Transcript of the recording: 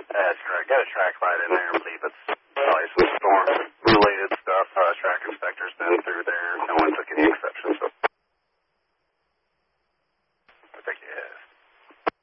That's correct. Got a track light in there. I believe it's probably some storm-related stuff. Track inspector's been through there.